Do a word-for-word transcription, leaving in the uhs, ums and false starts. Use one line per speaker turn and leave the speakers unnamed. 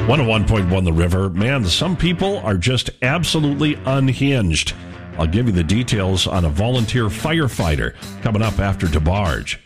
one oh one point one The River. Man, some people are just absolutely unhinged. I'll give you the details on a volunteer firefighter coming up after DeBarge.